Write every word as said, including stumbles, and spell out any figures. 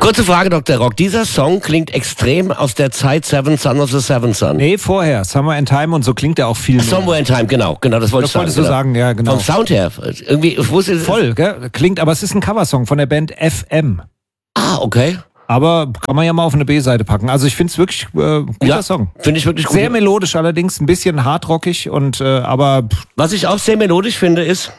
Kurze Frage, Doktor Rock. Dieser Song klingt extrem aus der Zeit Seven Son of the Seven Son. Nee, vorher. Somewhere in Time und so klingt er auch viel mehr. Somewhere in Time, genau. genau das wollte das ich sagen. wolltest du genau. sagen, ja, genau. Vom Sound her. Irgendwie, ich wusste, Voll, gell? Klingt, aber es ist ein Coversong von der Band F M. Ah, okay. Aber kann man ja mal auf eine B-Seite packen. Also ich finde es wirklich äh, guter ja, Song. Finde ich wirklich gut. Sehr melodisch allerdings, ein bisschen hardrockig und äh, aber... Was ich auch sehr melodisch finde ist...